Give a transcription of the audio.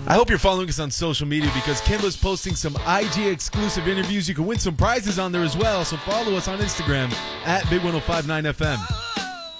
I hope you're following us on social media because Kimba's posting some IG exclusive interviews. You can win some prizes on there as well. So follow us on Instagram at Big 1059 FM.